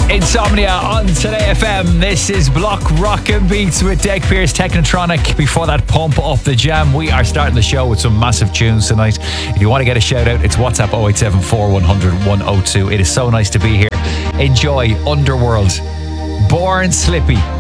Insomnia on Today FM. This is Block Rockin' Beats with Deg Pierce, Technotronic. Before that, Pump Up the Jam. We are starting the show with some massive tunes tonight. If you want to get a shout out, it's WhatsApp 0874 100 102. It is so nice to be here. Enjoy Underworld, Born Slippy.